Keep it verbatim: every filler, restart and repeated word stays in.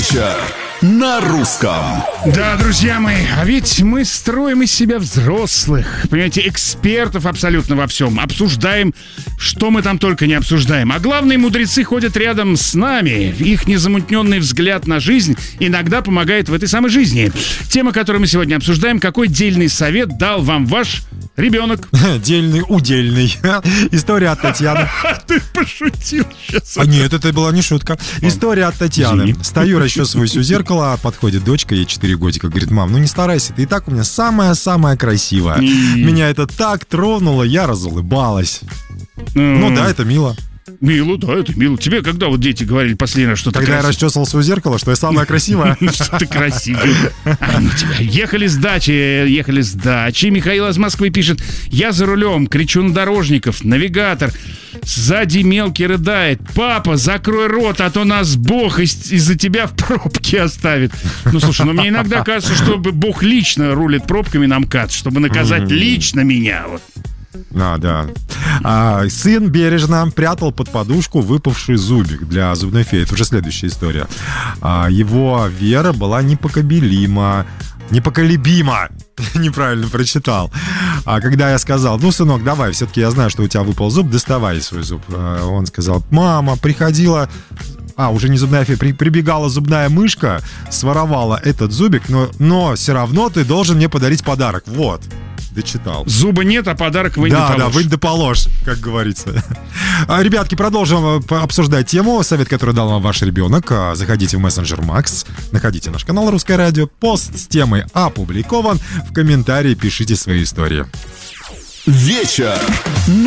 Вечер на русском. Да, друзья мои, а ведь мы строим из себя взрослых, понимаете, экспертов абсолютно во всем. Обсуждаем, что мы там только не обсуждаем. А главные мудрецы ходят рядом с нами. Их незамутненный взгляд на жизнь иногда помогает в этой самой жизни. Тема, которую мы сегодня обсуждаем: какой дельный совет дал вам ваш ребенок? Дельный, удельный. История от Татьяны. Ты пошутил сейчас. А нет, это была не шутка. История от Татьяны. Извини. Стою, расчесываюсь у зеркала, подходит дочка, ей четыре годика. Говорит: мам, ну не старайся, ты и так у меня самая-самая красивая. Меня это так тронуло, я разулыбалась. Ну да, это мило. Мило, да, это мило. Тебе когда вот дети говорили последний раз, что ты Когда я красив- расчесывался у зеркала, что я самая красивая. Что ты красивый. А, ну тебя. Ехали с дачи, ехали с дачи. Михаил из Москвы пишет: я за рулем, кричу на дорожников, навигатор. Сзади мелкий рыдает: папа, закрой рот, а то нас Бог из- из-за тебя в пробке оставит. Ну, слушай, ну мне иногда кажется, что Бог лично рулит пробками на МКАД, чтобы наказать лично меня. Вот. А, да. А, сын бережно прятал под подушку выпавший зубик для зубной феи. Это уже следующая история. А, его вера была непоколебима. Непоколебима. Неправильно прочитал. А когда я сказал: ну, сынок, давай, все-таки я знаю, что у тебя выпал зуб, доставай свой зуб. А, он сказал: мама, приходила... А, уже не зубная фея, при, прибегала зубная мышка, своровала этот зубик, но, но все равно ты должен мне подарить подарок. Вот. Дочитал. Зуба нет, а подарок вынь Да, да да, положь. вынь да положь, как говорится. А, Ребятки, продолжим обсуждать тему. Совет, который дал вам ваш ребенок. А, Заходите в мессенджер Макс, находите наш канал Русское радио. Пост с темой опубликован. В комментарии пишите свои истории. Вечер